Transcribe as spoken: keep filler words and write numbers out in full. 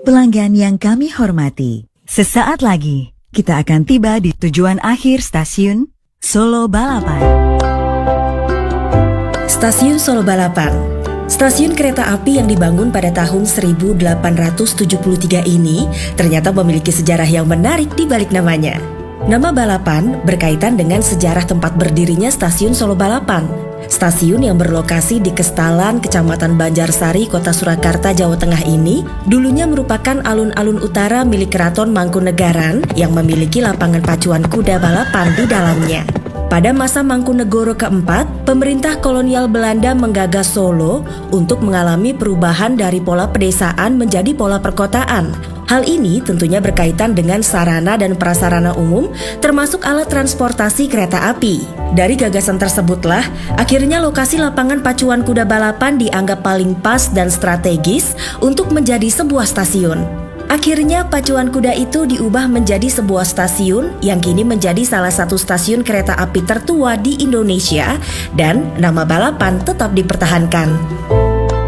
Pelanggan yang kami hormati, sesaat lagi kita akan tiba di tujuan akhir stasiun Solo Balapan. Stasiun Solo Balapan, stasiun kereta api yang dibangun pada tahun seribu delapan ratus tujuh puluh tiga ini ternyata memiliki sejarah yang menarik di balik namanya. Nama Balapan berkaitan dengan sejarah tempat berdirinya stasiun Solo Balapan. Stasiun yang berlokasi di Kestalan, Kecamatan Banjarsari, Kota Surakarta, Jawa Tengah ini dulunya merupakan alun-alun utara milik Keraton Mangkunegaran yang memiliki lapangan pacuan kuda balapan di dalamnya. Pada masa Mangkunegoro keempat, pemerintah kolonial Belanda menggagas Solo untuk mengalami perubahan dari pola pedesaan menjadi pola perkotaan. Hal ini tentunya berkaitan dengan sarana dan prasarana umum, termasuk alat transportasi kereta api. Dari gagasan tersebutlah, akhirnya lokasi lapangan pacuan kuda balapan dianggap paling pas dan strategis untuk menjadi sebuah stasiun. Akhirnya pacuan kuda itu diubah menjadi sebuah stasiun yang kini menjadi salah satu stasiun kereta api tertua di Indonesia dan nama Balapan tetap dipertahankan.